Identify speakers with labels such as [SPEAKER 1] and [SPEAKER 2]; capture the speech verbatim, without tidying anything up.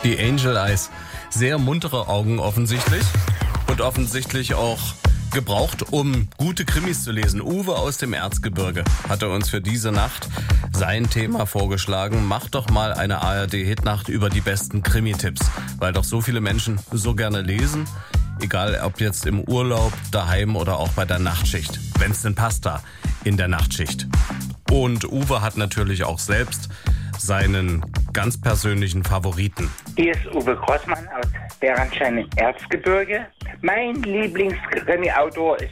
[SPEAKER 1] Die Angel Eyes. Sehr muntere Augen offensichtlich. Und offensichtlich auch gebraucht, um gute Krimis zu lesen. Uwe aus dem Erzgebirge hatte uns für diese Nacht sein Thema vorgeschlagen. Mach doch mal eine A R D-Hitnacht über die besten Krimi-Tipps, weil doch so viele Menschen so gerne lesen, egal ob jetzt im Urlaub, daheim oder auch bei der Nachtschicht, wenn es denn passt da in der Nachtschicht. Und Uwe hat natürlich auch selbst seinen ganz persönlichen Favoriten.
[SPEAKER 2] Hier ist Uwe Grossmann aus Bärenstein im Erzgebirge. Mein Lieblingskrimi-Autor ist